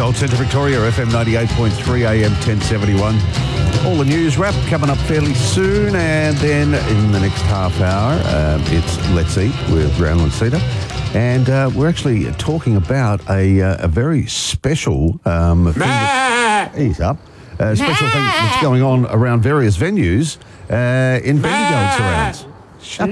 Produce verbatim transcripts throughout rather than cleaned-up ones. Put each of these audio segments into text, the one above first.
Gold Central Victoria, F M ninety-eight point three, A M ten seventy-one. All the news wrap coming up fairly soon, and then in the next half hour, um, it's Let's Eat with Brownell and Cedar. And uh, we're actually talking about a, uh, a very special um, thing that, ease up, a special thing that's going on around various venues uh, in Bendigo and surrounds. Shut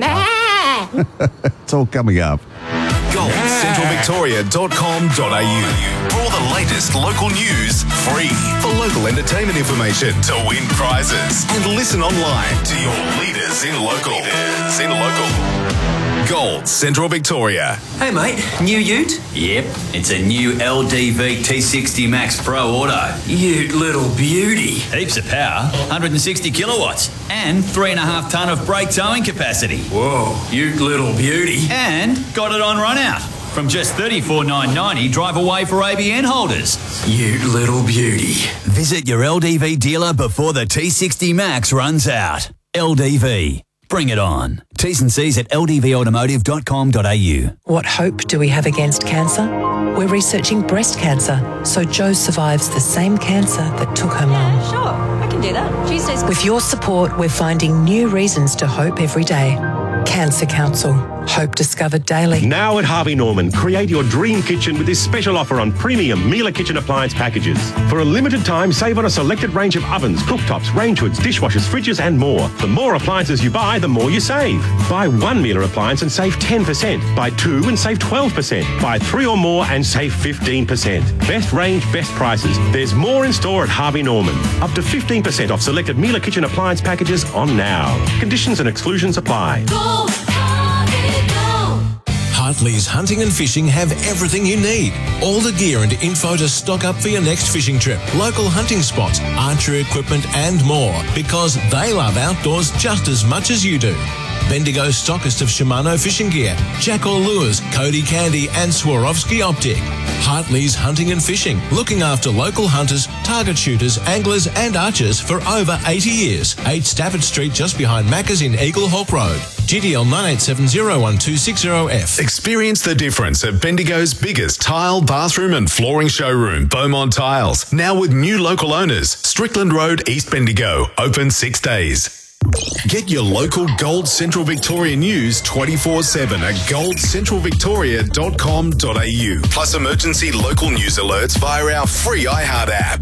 up. It's all coming up. gold central victoria dot com dot a u for all the latest local news, free, for local entertainment information, to win prizes, and listen online to your leaders in local. Leaders in local. Gold Central Victoria. Hey mate, new ute? Yep, it's a new L D V T sixty Max Pro Auto. Ute little beauty. Heaps of power, one hundred sixty kilowatts, and three and a half tonne of brake towing capacity. Whoa, ute little beauty. And got it on run out. From just thirty-four thousand nine hundred ninety dollars, drive away for A B N holders. Ute little beauty. Visit your L D V dealer before the T sixty Max runs out. L D V. Bring it on. T's and C's at l d v automotive dot com dot a u. What hope do we have against cancer? We're researching breast cancer, so Jo survives the same cancer that took her mum. Yeah, sure. I can do that. Tuesdays. With your support, we're finding new reasons to hope every day. Cancer Council. Hope discovered daily. Now at Harvey Norman, create your dream kitchen with this special offer on premium Miele kitchen appliance packages. For a limited time, save on a selected range of ovens, cooktops, range hoods, dishwashers, fridges and more. The more appliances you buy, the more you save. Buy one Miele appliance and save ten percent. Buy two and save twelve percent. Buy three or more and save fifteen percent. Best range, best prices. There's more in store at Harvey Norman. Up to fifteen percent off selected Miele kitchen appliance packages on now. Conditions and exclusions apply. Go, Harvey, go. Hartley's Hunting and Fishing have everything you need. All the gear and info to stock up for your next fishing trip. Local hunting spots, archery equipment and more, because they love outdoors just as much as you do. Bendigo stockist of Shimano fishing gear, Jackal Lures, Cody Candy and Swarovski Optic. Hartley's Hunting and Fishing, looking after local hunters, target shooters, anglers and archers for over eighty years. eight Stafford Street just behind Macca's in Eagle Hawk Road. G D L nine eight seven zero one two six zero F. Experience the difference at Bendigo's biggest tile, bathroom and flooring showroom, Beaumont Tiles. Now with new local owners, Strickland Road, East Bendigo. Open six days. Get your local Gold Central Victoria news twenty-four seven at gold central victoria dot com dot a u. Plus emergency local news alerts via our free iHeart app.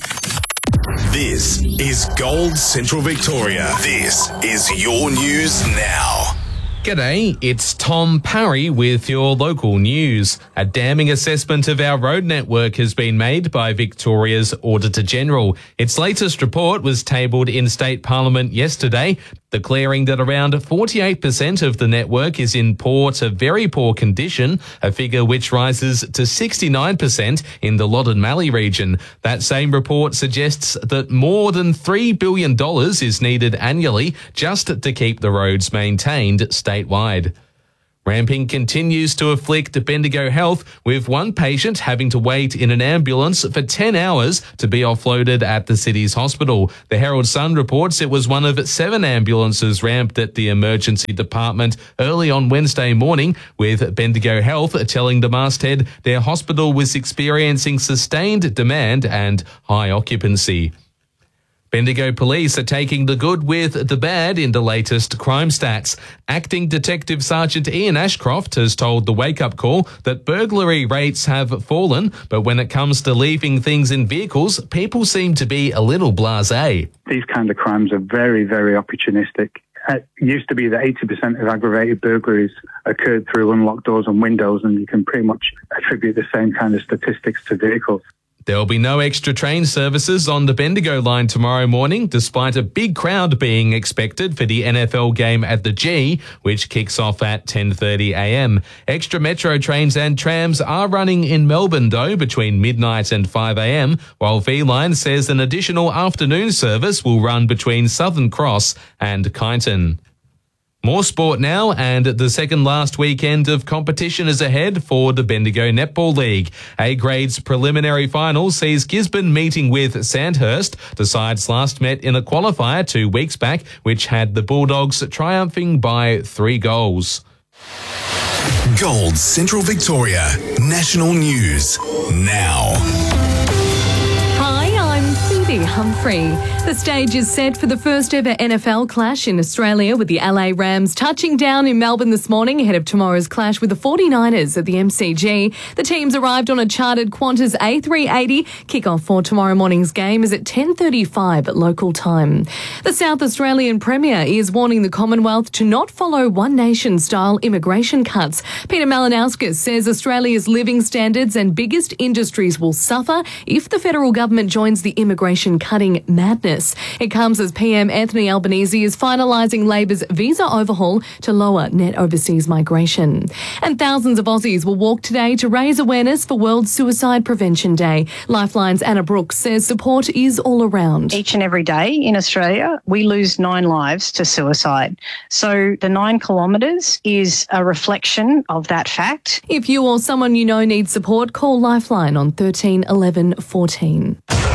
This is Gold Central Victoria. This is your news now. G'day, it's Tom Parry with your local news. A damning assessment of our road network has been made by Victoria's Auditor-General. Its latest report was tabled in State Parliament yesterday, declaring that around forty-eight percent of the network is in poor to very poor condition, a figure which rises to sixty-nine percent in the Loddon Mallee region. That same report suggests that more than three billion dollars is needed annually just to keep the roads maintained statewide. Ramping continues to afflict Bendigo Health, with one patient having to wait in an ambulance for ten hours to be offloaded at the city's hospital. The Herald Sun reports it was one of seven ambulances ramped at the emergency department early on Wednesday morning, with Bendigo Health telling the masthead their hospital was experiencing sustained demand and high occupancy. Bendigo Police are taking the good with the bad in the latest crime stats. Acting Detective Sergeant Ian Ashcroft has told the Wake Up Call that burglary rates have fallen, but when it comes to leaving things in vehicles, people seem to be a little blasé. These kind of crimes are very, very opportunistic. It used to be that eighty percent of aggravated burglaries occurred through unlocked doors and windows, and you can pretty much attribute the same kind of statistics to vehicles. There'll be no extra train services on the Bendigo line tomorrow morning, despite a big crowd being expected for the N F L game at the G, which kicks off at ten thirty a m. Extra metro trains and trams are running in Melbourne, though, between midnight and five a m, while V-Line says an additional afternoon service will run between Southern Cross and Kyneton. More sport now, and the second last weekend of competition is ahead for the Bendigo Netball League. A-Grade's preliminary final sees Gisborne meeting with Sandhurst. The sides last met in a qualifier two weeks back, which had the Bulldogs triumphing by three goals. Gold Central Victoria National News now. Hi, I'm Phoebe Humphrey. The stage is set for the first ever N F L clash in Australia, with the L A Rams touching down in Melbourne this morning ahead of tomorrow's clash with the forty-niners at the M C G. The teams arrived on a chartered Qantas A three eighty. Kick-off for tomorrow morning's game is at ten thirty-five at local time. The South Australian Premier is warning the Commonwealth to not follow One Nation-style immigration cuts. Peter Malinauskas says Australia's living standards and biggest industries will suffer if the federal government joins the immigration cutting madness. It comes as P M Anthony Albanese is finalising Labor's visa overhaul to lower net overseas migration. And thousands of Aussies will walk today to raise awareness for World Suicide Prevention Day. Lifeline's Anna Brooks says support is all around. Each and every day in Australia, we lose nine lives to suicide. So the nine kilometres is a reflection of that fact. If you or someone you know needs support, call Lifeline on thirteen eleven fourteen.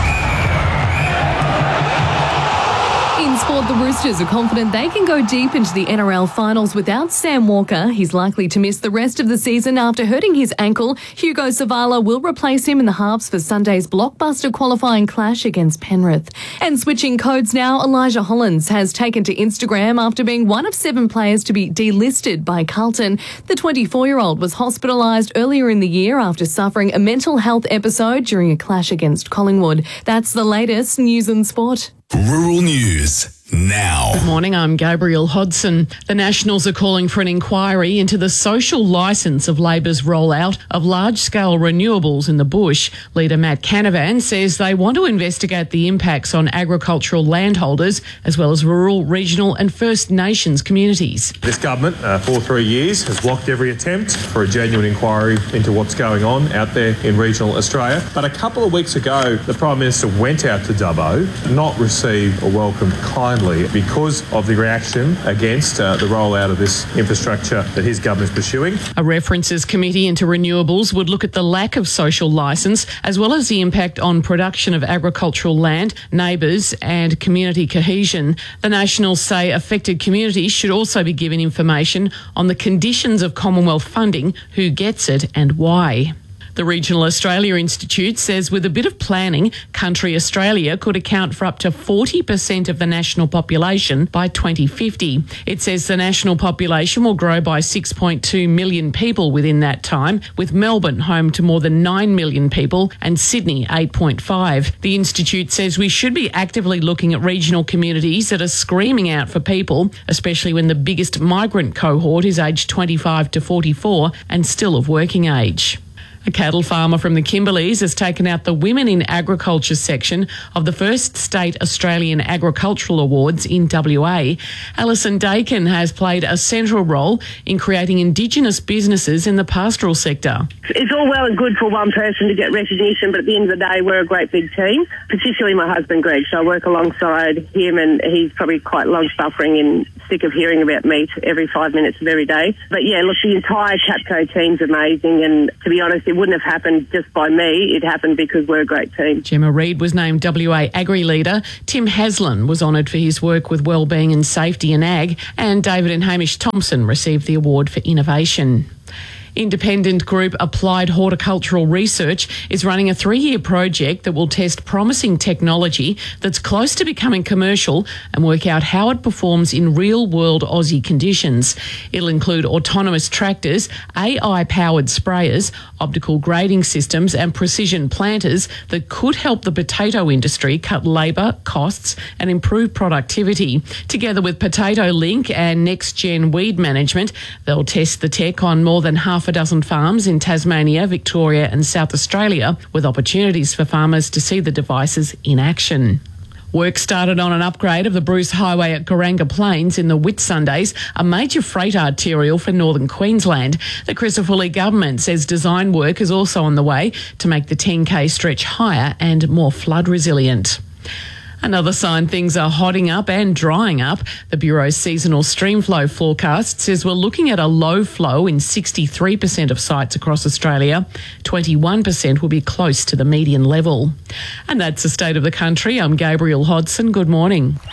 In sport, the Roosters are confident they can go deep into the N R L finals without Sam Walker. He's likely to miss the rest of the season after hurting his ankle. Hugo Savala will replace him in the halves for Sunday's blockbuster qualifying clash against Penrith. And switching codes now, Elijah Hollands has taken to Instagram after being one of seven players to be delisted by Carlton. The twenty-four-year-old was hospitalised earlier in the year after suffering a mental health episode during a clash against Collingwood. That's the latest news and sport. Rural News now. Good morning, I'm Gabrielle Hodson. The Nationals are calling for an inquiry into the social licence of Labor's rollout of large-scale renewables in the bush. Leader Matt Canavan says they want to investigate the impacts on agricultural landholders as well as rural, regional and First Nations communities. This government, uh, for three years, has blocked every attempt for a genuine inquiry into what's going on out there in regional Australia. But a couple of weeks ago, the Prime Minister went out to Dubbo, not received or welcomed kindly because of the reaction against uh, the rollout of this infrastructure that his government is pursuing. A references committee into renewables would look at the lack of social licence as well as the impact on production of agricultural land, neighbours and community cohesion. The Nationals say affected communities should also be given information on the conditions of Commonwealth funding, who gets it and why. The Regional Australia Institute says with a bit of planning, country Australia could account for up to forty percent of the national population by twenty fifty. It says the national population will grow by six point two million people within that time, with Melbourne home to more than nine million people and Sydney eight point five. The Institute says we should be actively looking at regional communities that are screaming out for people, especially when the biggest migrant cohort is aged twenty-five to forty-four and still of working age. A cattle farmer from the Kimberleys has taken out the Women in Agriculture section of the first State Australian Agricultural Awards in W A. Alison Dakin has played a central role in creating Indigenous businesses in the pastoral sector. It's all well and good for one person to get recognition, but at the end of the day, we're a great big team, particularly my husband, Greg. So I work alongside him, and he's probably quite long-suffering and sick of hearing about meat every five minutes of every day. But yeah, look, the entire Capco team's amazing, and to be honest, it wouldn't have happened just by me. It happened because we're a great team. Gemma Reid was named W A Agri Leader. Tim Haslam was honoured for his work with wellbeing and safety in ag, and David and Hamish Thompson received the award for innovation. Independent group Applied Horticultural Research is running a three-year project that will test promising technology that's close to becoming commercial and work out how it performs in real-world Aussie conditions. It'll include autonomous tractors, A I-powered sprayers, optical grading systems and precision planters that could help the potato industry cut labour, costs and improve productivity. Together with Potato Link and Next Gen Weed Management, they'll test the tech on more than half a dozen farms in Tasmania, Victoria and South Australia, with opportunities for farmers to see the devices in action. Work started on an upgrade of the Bruce Highway at Garanga Plains in the Whitsundays, a major freight arterial for northern Queensland. The Crisafulli government says design work is also on the way to make the ten K stretch higher and more flood resilient. Another sign things are hotting up and drying up. The Bureau's seasonal streamflow forecast says we're looking at a low flow in sixty-three percent of sites across Australia. twenty-one percent will be close to the median level. And that's the state of the country. I'm Gabrielle Hodson. Good morning.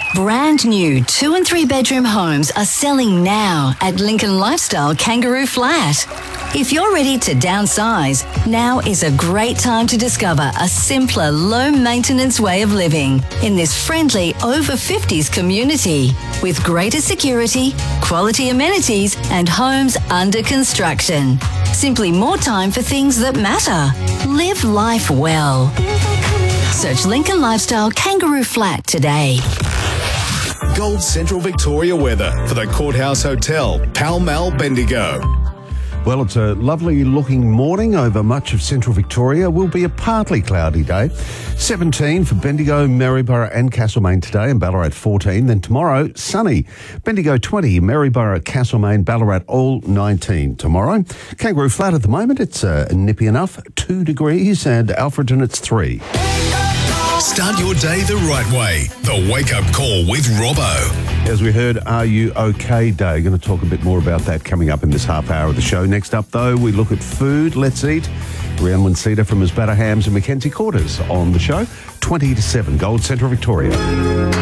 Brand new two and three bedroom homes are selling now at Lincoln Lifestyle Kangaroo Flat. If you're ready to downsize, now is a great time to discover a simpler, low-maintenance way of living in this friendly over fifties community with greater security, quality amenities and homes under construction. Simply more time for things that matter. Live life well. Search Lincoln Lifestyle Kangaroo Flat today. Gold Central Victoria weather for the Courthouse Hotel, Pall Mall, Bendigo. Well, it's a lovely looking morning over much of central Victoria. Will be a partly cloudy day. seventeen for Bendigo, Maryborough and Castlemaine today, and Ballarat fourteen. Then tomorrow, sunny. Bendigo twenty, Maryborough, Castlemaine, Ballarat all nineteen tomorrow. Kangaroo Flat at the moment, it's uh, nippy enough, two degrees, and Alfredton it's three. Start your day the right way. The Wake Up Call with Robbo. As we heard, Are You OK Day. Going to talk a bit more about that coming up in this half hour of the show. Next up, though, we look at food. Let's eat. Rhiannon Cedar from Isbata Hams and Mackenzie Quarters on the show. twenty to seven, Gold Central Victoria.